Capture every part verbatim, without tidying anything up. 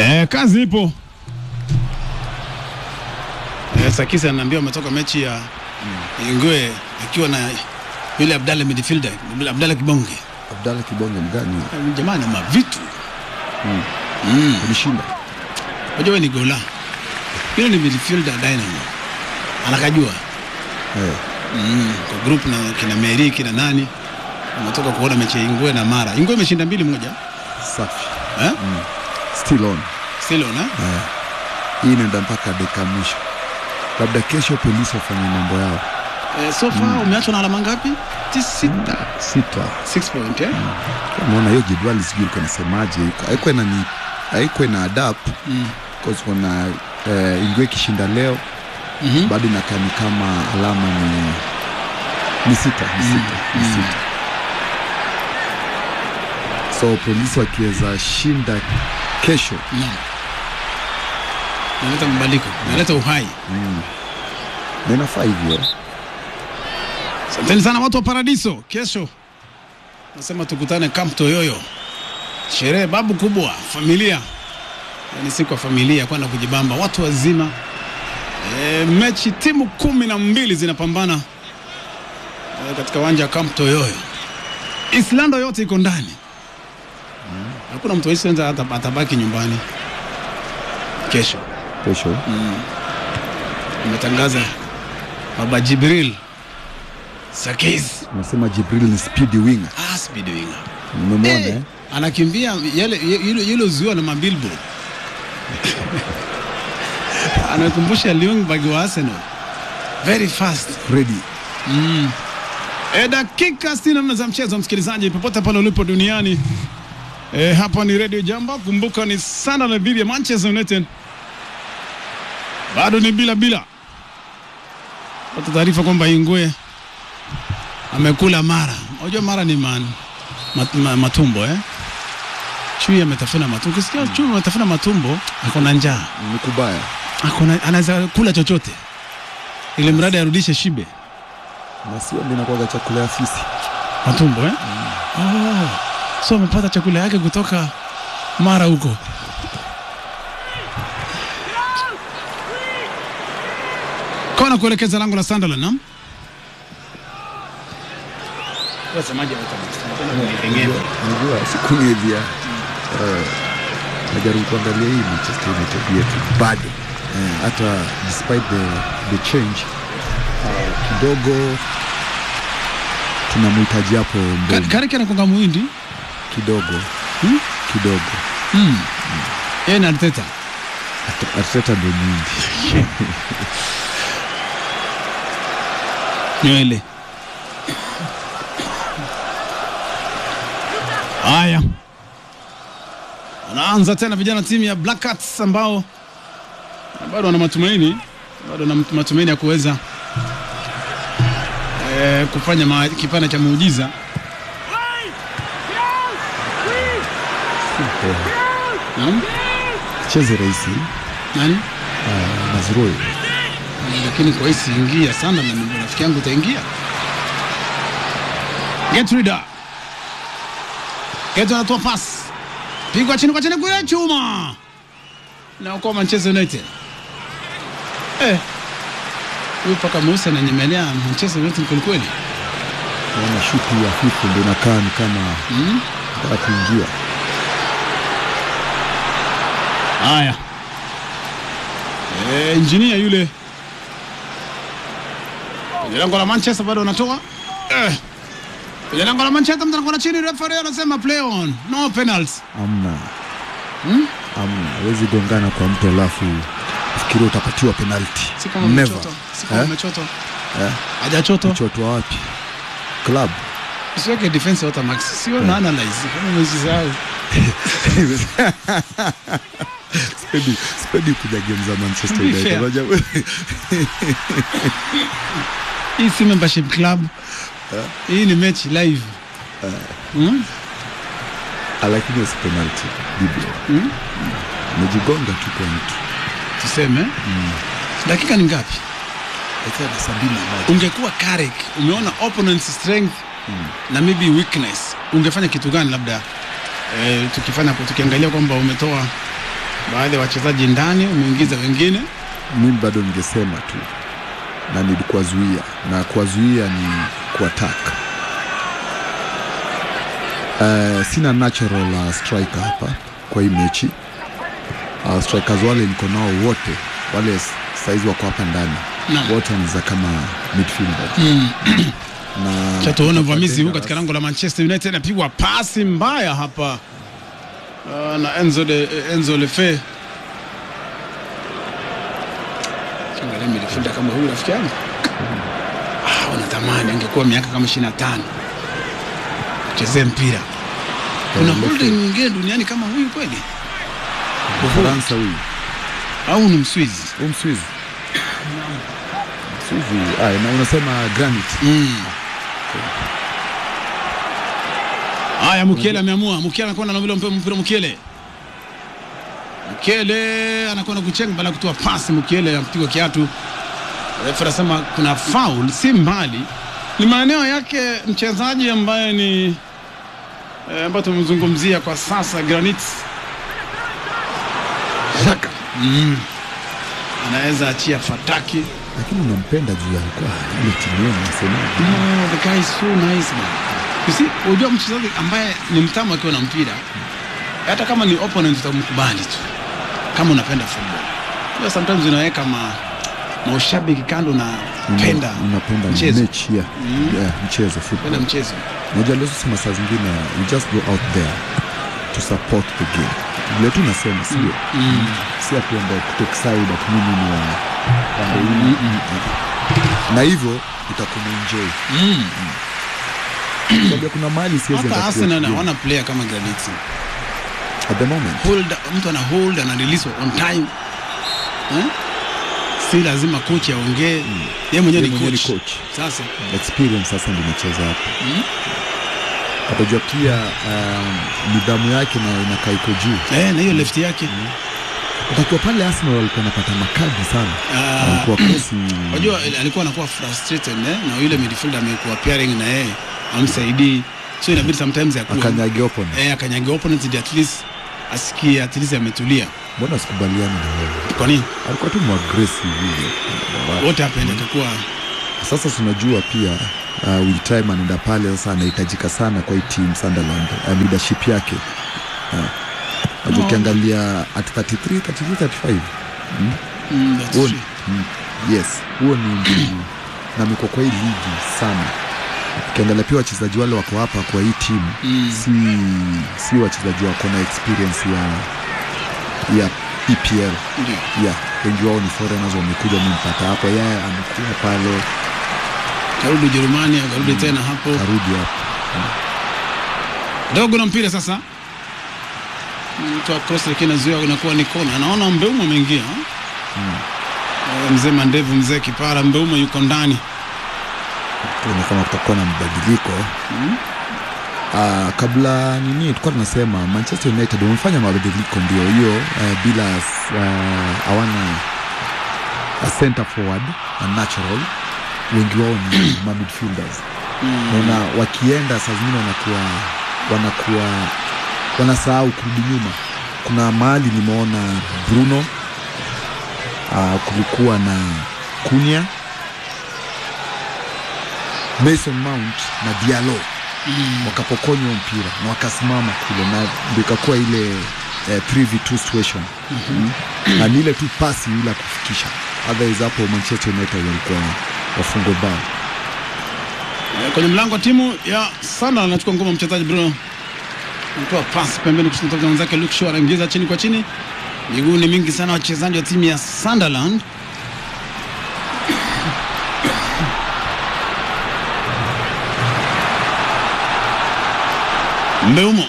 Eh, kazi ipo. Eh, Sakisa ananiambia umetoka mechi ya mm. Ingwe akiwa na yule Abdalla midfielder, Abdalla Kibonge. Abdalla Kibonge mgani? Jamani ma vitu. Mm. Mm. Alishinda. Unajua ni gola. Yule ni midfielder Dynamo. Anakajua. Eh. Mm. Kwa group na kina Meri kina nani? Umetoka kuona mechi ya Ingwe na Mara. Ingwe imeshinda mbili moja. Safi. Eh? Mm. Still on. Still on, eh? Eh. Hii inaenda mpaka dakika mwisho. Labda kesho polisi wafanye mambo yao. Eh, so far mm. umeachwa na alama ngapi? Sita. Sita. six point, eh? Mm. Unaona hiyo jedwali sijui uko nasemaje. Haiko na ni haiko na adapt. Mm. Because kuna eh, Ingwe kishinda leo. Mm-hmm. Bado inakani kama alama ni ni sita, ni sita, mm. ni sita. So polisi wakiweza shinda kesho. No. Naleta mabadiliko, naleta uhai. Mm. Ninafaa hivyo. Asanteni sana watu wa Paradiso. Kesho nasema tukutane Camp Toyoyo. Sherehe babu kubwa, familia. Yaani siku ya familia kwenda kujibamba watu wazima. E, mechi timu kumi na mbili zinapambana e, katika uwanja wa Camp Toyoyo. Islando yote iko ndani. Mm. Hakuna mtu Islando atabaki nyumbani. Kesho. Kesho. Mm. Umetangaza Baba Jibril Sakiz. Nasema Jibril ni speed winger. Ah, speed winger. Umemwona eh? Anakimbia yale yule yule uzio na mabilbo. Anakumbusha Ljungberg wa Arsenal. Very fast. Ready. Mm. E, dakika sitini na nne za mchezo msikilizaji popote pale ulipo duniani. E, hapa ni Radio Jambo. Kumbuka ni Sunderland dhidi ya Manchester United. Bado ni bila bila. Pata taarifa kwamba Ingwe amekula Mara. Unajua Mara ni man mat, ma, matumbo eh. Chui ametafuna matumbo. Ukisikia mm. Chui ametafuna matumbo, akona njaa. Ni kubaya. Akona anaweza kula chochote. Ile mradi arudishe shibe. Na sio ndio inakuwa chakula ya fisi. Matumbo eh? Mm. Oh. So amepata chakula yake kutoka Mara huko. Kona kuelekeza lango la Sunderland, naam. Wasemaje watamtengeza. Unajua siku hivi ya eh najaribu kuangalia hii Manchester United yetu bado hata despite the the change uh, kidogo tunamhitaji hapo mbele. Kariki anakonga muhindi kidogo. Hmm? Kidogo. Mm. Yeye na Arteta. Arteta ndio muhindi. Nywele. Haya. Anaanza tena vijana timu ya Black Cats ambao bado wana matumaini, bado wana matumaini ya kuweza eh, kufanya kipande cha muujiza. Naam. Cheze rahisi. Nani? Uh, Mazrui. Lakini kwa hisi ingia sana na rafiki yangu utaingia. Get rid of. Get anatoa pass. Pigwa chini kwa chini kwa chuma. Na uko Manchester United. Eh. Huyu paka Musa na nyemelea Manchester United kweli kweli. Wana shuti ya fifu ndio inakaa ni kama mm? Nataka kuingia. Haya. Eh, engineer yule. Lango la Manchester bado anatoa. Eh. Lango la Manchester mtana kwa chini referee anasema play on. No penalty. Amna. Hmm? Amna. Hawezi gongana kwa mtu alafu fikiri utapatiwa penalty. Si kama mchoto. Si kama mchoto. Eh? Hajachoto. Mchoto wapi? Club. Usiweke defense hata max. Sio na analyze. Kama umezisahau. Spendi, spendi kuja game za Manchester United. Hii si membership club. Uh, hii ni match live. Uh, hmm? Lakini si penalty. Biblia. Hmm? Mjigonga tu kwa mtu. Tuseme. Mm. Dakika ni ngapi? Dakika sabini na moja. Ungekuwa Carrick, umeona opponent's strength mm. na maybe weakness. Ungefanya kitu gani labda? Eh, tukifanya tukiangalia kwamba umetoa baadhi ya wachezaji ndani, umeingiza wengine. Mimi bado ningesema tu na ni kuwazuia, na kuwazuia ni kuattack. Uh, sina natural uh, striker hapa kwa hii mechi. Uh, strikers wale niko nao wote wale saizi wako hapa ndani no. wote wanaza kama midfielder mm. na chatuona uvamizi huu katika lango la Manchester United, anapigwa pasi mbaya hapa uh, na Enzo de Enzo Lefe. Angalia midfielder kama huyu rafiki yangu, ah, unatamani angekuwa miaka kama ishirini na tano chezea mpira. Kuna holding nyingine duniani kama huyu kweli? Ufaransa huyu au ni Mswizi? Huyu Mswizi. Mswizi. Ah, na unasema Granit. Mm. Haya, Mukiele ameamua. Mukiele anakwenda na vile mpira. Mukiele. Mukiele anakwenda kuchenga baada ya kutoa pasi. Mukiele anapigwa kiatu. Refa anasema kuna foul, si mbali. Ni maeneo yake mchezaji ambaye ni eh, ambaye tumemzungumzia kwa sasa, Granit Xhaka. Mm. Anaweza achia fataki, lakini unampenda juu ya kwa ile timu yenu nasema. No, the guy is so nice man. You see, unajua mchezaji ambaye ni mtamu akiwa na mpira, hata kama ni opponent utamkubali tu. Kama unapenda football. Kwa sometimes unaweka ma maushabiki kando na penda unapenda mchezo. Mechi ya mm. yeah, mchezo football. Penda mchezo. Unajua leo sema saa zingine you just go out there to support the game. Leo tu nasema sio. Mm. Mm. Si apenda kutokside at mimi ni wa mm. mm. na hivyo utakumenjoy. Mm. mm. Sababu kuna mali siwezi hata Arsenal anaona player kama Granit at the moment. Hold, mtu ana hold ana release on time. Eh? Si lazima coach aongee. Mm. Yeye mwenyewe ni coach. coach. Sasa experience sasa ndio inacheza hapo. Mm. Atajua pia um, nidhamu yake na inakaa iko juu. Eh, na hiyo left yake. Mm. Utakiwa pale Arsenal walikuwa wanapata makadi sana. Uh, alikuwa kosi. Unajua alikuwa anakuwa frustrated eh? Na yule midfielder amekuwa pairing na yeye amsaidii. So inabidi sometimes akuwe akanyage opponent. Eh, akanyage opponent ili at least asikie at least ametulia. Mbona sikubaliani na wewe? Kwa nini? Alikuwa tu aggressive hivi. Wote hapenda atakuwa. Sasa tunajua pia uh, Will Time anaenda pale sasa anahitajika sana kwa hii team Sunderland. Uh, leadership yake. Uh, no. Ukiangalia at thirty-three, thirty-four, thirty-five. Mm. Mm, that's true. Mm, yes. Huo ni na miko kwa hii ligi sana. Ukiangalia pia wachezaji wale wako hapa kwa hii team mm. si si wachezaji wako na experience ya ya E P L. Ndio. Yeah, wengi wao ni foreigners wamekuja mpaka hapo. Yeye yeah, amekuja pale. Karudi Ujerumani, akarudi mm. tena hapo. Karudi hapo. Mm. Dogo na mpira sasa. Mtu across lakini zuia inakuwa ni kona. Anaona Mbeumo ameingia. Mm. Mzee Mandevu, mzee Kipara, Mbeumo yuko ndani. Tuone kama kutakuwa na mabadiliko. Mm. Uh, kabla nini tulikuwa tunasema Manchester United wamefanya mabadiliko ndio hiyo uh, bila uh, hawana a center forward a natural, wengi wao ni ma midfielders. Mm. Na wakienda saa zingine wanakuwa wanakuwa wanasahau kurudi nyuma. Kuna mahali nimeona Bruno uh, kulikuwa na Cunha, Mason Mount na Diallo. Mm. Wakapokonywa mpira na wakasimama kule na ndio ikakuwa ile eh, three v two situation. Mm-hmm. Mm. Na ile tu pasi ile kufikisha. Otherwise hapo Manchester United walikuwa wafungwe bao. Kwenye mlango wa timu ya Sunderland anachukua ngoma mchezaji Bruno. Anatoa pasi pembeni kushoto kwa mwenzake Luke Shaw, anaingiza chini kwa chini. Miguu ni mingi sana wachezaji wa timu ya Sunderland. Mbeumo.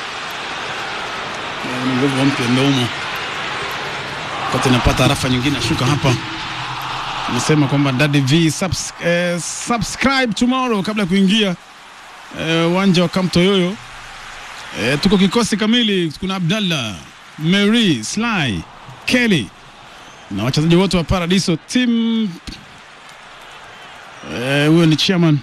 Ni nguvu mpya Mbeumo. Kote napata arafa nyingine shuka hapa. Nasema kwamba Daddy V subs, eh, subscribe tomorrow kabla ya kuingia uwanja eh, wa Camp Toyoyo. Eh, tuko kikosi kamili, kuna Abdallah, Mary, Sly, Kelly na wachezaji wote wa Paradiso team. Eh, huyo ni chairman.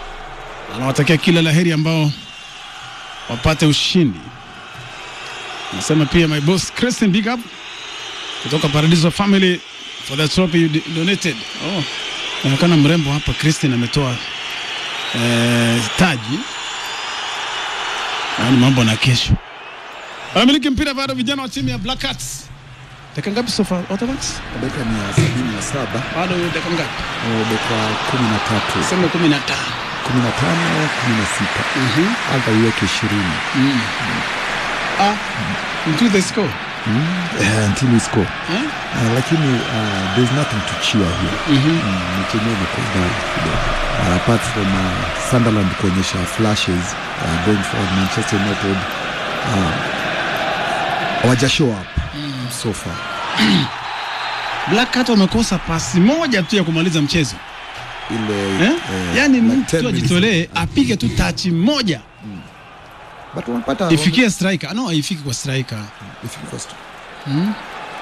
Anawatakia kila laheri ambao wapate ushindi. Nasema pia my boss Christian, big up kutoka Paradiso Family for the trophy you donated. Oh, inaonekana mrembo hapa Christian ametoa eh, taji. Yaani mambo na kesho. Wamiliki mpira bado vijana wa timu ya Black Cats. Dakika ngapi so far Otterbox? Dakika ni ya sabini na saba. Bado dakika ngapi? Oh, dakika kumi na tatu. Sema kumi na tano. kumi na tano, kumi na sita. Mhm. Hata iweke ishirini. Mm. Ah, into the score. Mm. Yeah, until we score. Eh? Uh, lakini uh, there's nothing to cheer here. Mhm. Mm, ni chenyewe ni kwa uh, apart from uh, Sunderland kuonyesha flashes uh, going for Manchester United uh, hawaja show up mm. so far. Black Cat wamekosa pasi moja tu ya kumaliza mchezo. Ile Eh? eh, Yaani like mtu ajitolee apige tu touch moja. Mm. But wanapata Ifikie striker. No, haifiki kwa striker. Ifiki kwa striker. Mm.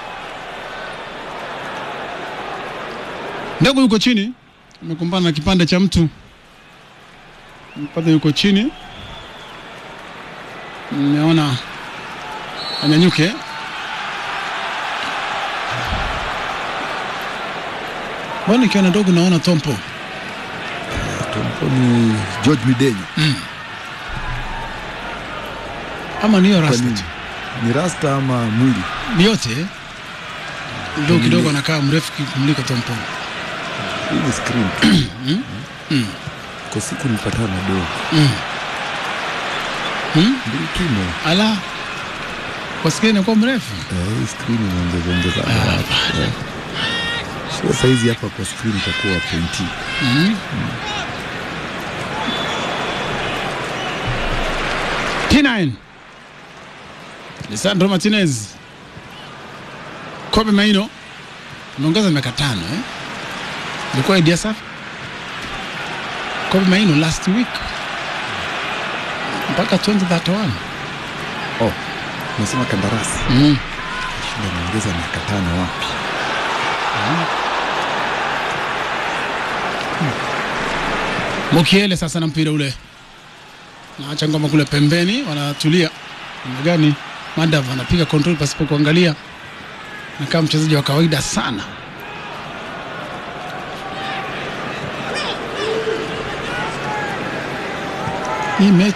Ndogo yuko chini. Amekumbana na kipande cha mtu. Mpaka yuko chini. Nimeona anyanyuke. Bwana kiona ndogo naona Tompo. Tompo ni George Midenyo. Mm. Ama niyo rasta? Ni rasta ama mwili? Ni yote. Ndio kidogo anakaa mrefu kumliko Tompo. Hii ni screen. Mm. Mm. Kwa siku nilipatana na do. Mm. Hmm? Ndio kimo. Ala. Kwa screen inakuwa mrefu? Eh, hii screen inaongeza ongeza. Ah, yeah. Sio saizi hapa kwa screen itakuwa pointi. Mhm. Mm. P nine. Lisandro Martinez. Kobe Maino. Ameongeza miaka tano eh. Ilikuwa idea safi. Kobe Maino last week. Mpaka twenty thirty-one. Oh. Unasema kandarasi. Mhm. Shida naongeza miaka tano wapi? Mm. Mokiele sasa na mpira ule. Naacha ngoma kule pembeni, wanatulia. Namna gani? Mandav anapiga control pasipo kuangalia. Na kama mchezaji wa kawaida sana. Hii mechi